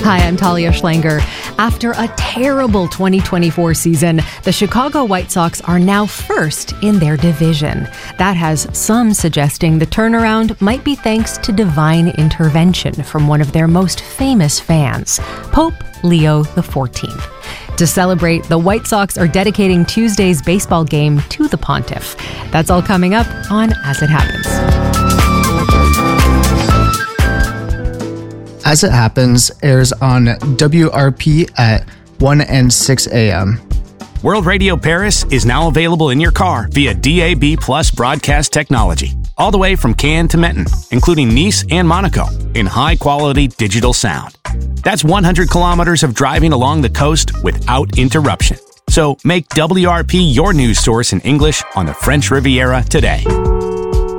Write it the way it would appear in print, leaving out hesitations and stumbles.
Hi, I'm Talia Schlanger. After a terrible 2024 season, the Chicago White Sox are now first in their division. That has some suggesting the turnaround might be thanks to divine intervention from one of their most famous fans, Pope Leo XIV. To celebrate, the White Sox are dedicating Tuesday's baseball game to the pontiff. That's all coming up on As It Happens. As It Happens airs on WRP at 1 and 6 a.m. World Radio Paris is now available in your car via DAB Plus broadcast technology, all the way from Cannes to Menton, including Nice and Monaco, in high-quality digital sound. That's 100 kilometers of driving along the coast without interruption. So make WRP your news source in English on the French Riviera today.